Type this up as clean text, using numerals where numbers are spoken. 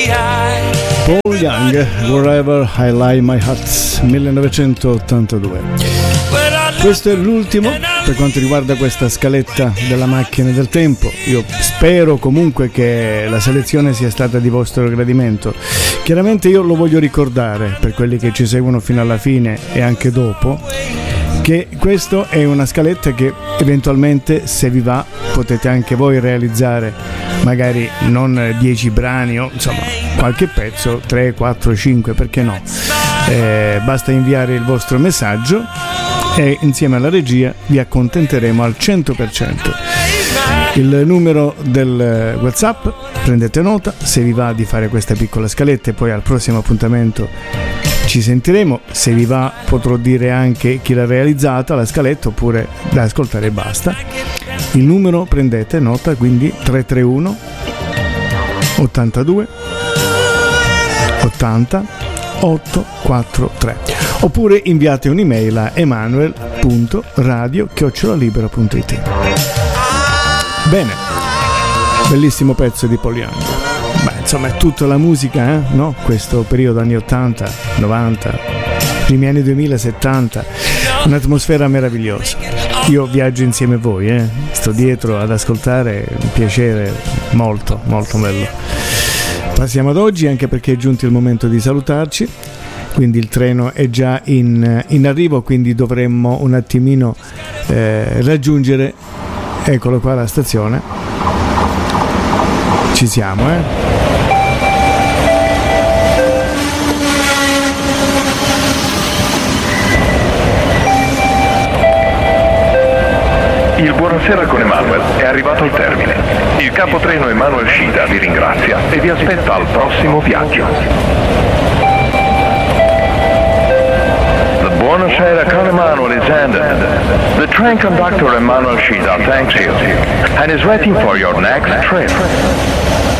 Paul Young, Wherever I Lie My Heart, 1982. Questo è l'ultimo per quanto riguarda questa scaletta della macchina del tempo. Io spero comunque che la selezione sia stata di vostro gradimento. Chiaramente io lo voglio ricordare per quelli che ci seguono fino alla fine e anche dopo, che questa è una scaletta che eventualmente, se vi va, potete anche voi realizzare, magari non 10 brani o insomma qualche pezzo, 3, 4, 5, perché no? Basta inviare il vostro messaggio e insieme alla regia vi accontenteremo al 100%. Il numero del WhatsApp, prendete nota, se vi va di fare questa piccola scaletta, e poi al prossimo appuntamento ci sentiremo. Se vi va potrò dire anche chi l'ha realizzata la scaletta, oppure da ascoltare e basta. Il numero, prendete nota, quindi 331 82 80 843, oppure inviate un'email a emanuel.radio@libero.it. Bene, bellissimo pezzo di Paul Young. Beh, insomma è tutta la musica, no? Questo periodo anni 80, 90, primi anni 2000, 70, un'atmosfera meravigliosa. Io viaggio insieme a voi, sto dietro ad ascoltare, un piacere molto, molto bello. Passiamo ad oggi, anche perché è giunto il momento di salutarci, quindi il treno è già in arrivo, quindi dovremmo un attimino raggiungere, eccolo qua la stazione, ci siamo, Il Buonasera con Emanuel è arrivato al termine. Il capotreno Emanuel Scida vi ringrazia e vi aspetta al prossimo viaggio. The Buonasera con Emanuel is ended. The train conductor Emanuel Scida thanks you and is waiting for your next trip.